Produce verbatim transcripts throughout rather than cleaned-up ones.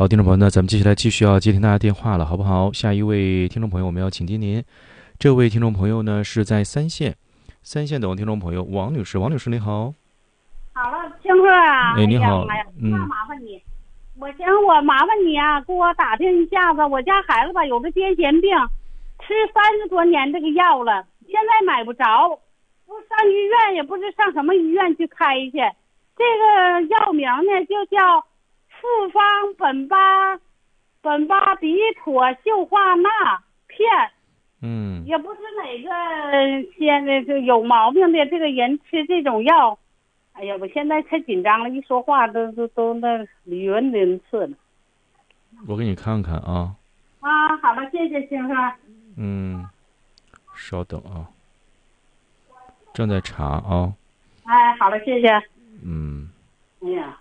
好，听众朋友，那咱们接下来继续要接听大家电话了，好不好？下一位听众朋友，我们要请接您。这位听众朋友呢是在三线，三线等听众朋友王女士，王女士你好。 好了，清鹤啊， 哎，你好， 哎呀嗯， 那麻烦你，我行，我麻烦你啊，给我打听一下子，我家孩子吧有个癫痫病，吃三十多年这个药了，现在买不着，不上医院也不知上什么医院去开去。这个药名呢就叫复方苯巴苯巴比妥溴化钠片， 嗯， 也不知哪个先的就有毛病的这个人吃这种药。哎呀，我现在太紧张了，一说话都都都那语文轮次了。 我给你看看啊。 啊，好了，谢谢先生。 嗯，稍等啊，正在查啊。 哎，好了，谢谢。 嗯， 哎呀，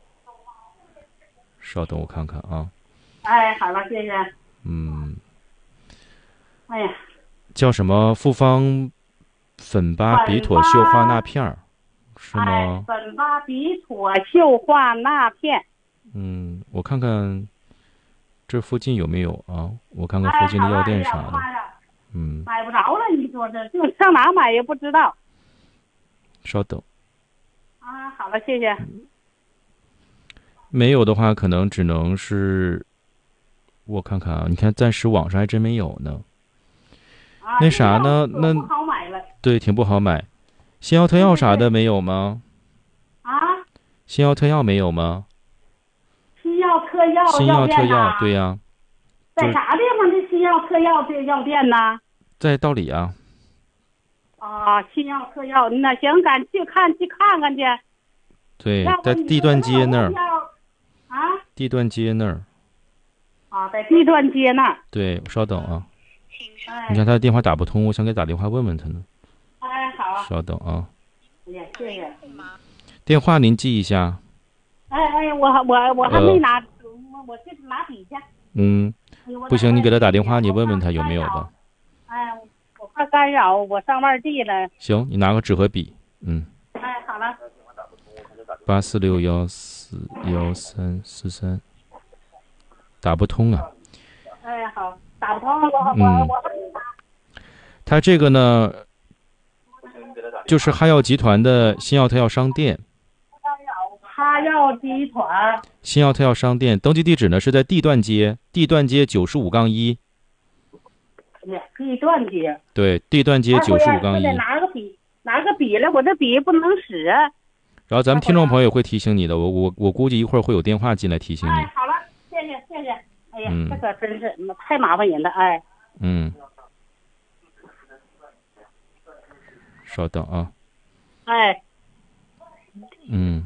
稍等，我看看啊。 哎，好了，谢谢。 嗯， 哎呀， 叫什么？复方苯巴比妥溴化钠片儿，是吗？ 哎，苯巴比妥溴化钠片。 嗯，我看看这附近有没有啊？我看看附近的药店啥的。 哎嗯， 买不着了，你说这就上哪买也不知道。 稍等。 啊，好了，谢谢。 没有的话，可能只能是，我看看啊，你看暂时网上还真没有呢。 啊， 那啥呢？那不好买了。 对，挺不好买。新药特药啥的没有吗？ 啊？ 新药特药没有吗？ 新药特药新药特药， 啊、 对呀。 在啥地方的新药特药这药店呢？ 在道里啊。 啊，新药特药，那行，赶去看去看看去。 对，在地段街那儿。 啊？ 地段街那儿。 啊，在地段街那儿。 对，稍等啊。 哎、 你看他的电话打不通，我想给他打电话问问他呢。 哎，好。 稍等啊。 哎呀，谢谢。 电话您记一下。 哎哎，我我我还没拿，呃、我去拿笔去。 嗯，不行，你给他打电话，你问问他有没有吧。 哎，我怕干扰，我上外地了。 行，你拿个纸和笔。嗯。 哎，好了。 八四六幺四幺三四三，打不通啊。 哎，好，打不通，我我嗯、 我。 他这个呢，就是哈药集团的新药特药商店。 哈药集团。 新药特药商店登记地址呢是在地段街，地段街九十五杠一。 地段街。 对，地段街九十五杠一。 拿个笔，拿个笔了，我这笔不能使。 然后咱们听众朋友也会提醒你的，我我我估计一会儿会有电话进来提醒你。 哎，好了，谢谢谢谢。哎呀， 嗯、 这可真是太麻烦人了，哎。 嗯。稍等啊。 哎。 嗯。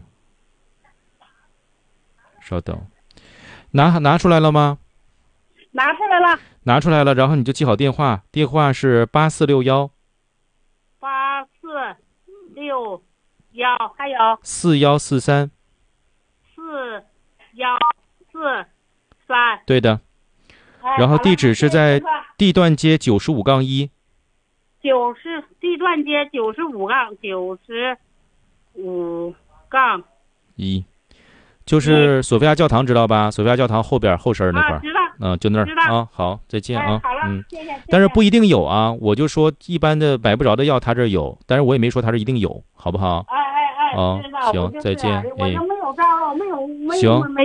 稍等，拿拿出来了吗？ 拿出来了。 拿出来了，然后你就记好电话，电话是八四六幺。 八四六幺，还有四幺四三。 四幺四三。 对的。然后地址是在地段街九十五杠一。 九十地段街九十五杠九十五杠一。就是索菲亚教堂知道吧？索菲亚教堂后边后身那块儿， 啊，知道， 嗯，就那儿啊。好，再见啊。 哎、好了， 嗯， 谢谢。谢谢。 但是不一定有啊，我就说一般的买不着的药，他这儿有，但是我也没说他这一定有，好不好？ 哎哎哎， 啊，行， 就是、 再见。 我就没有招，没有没有。 行。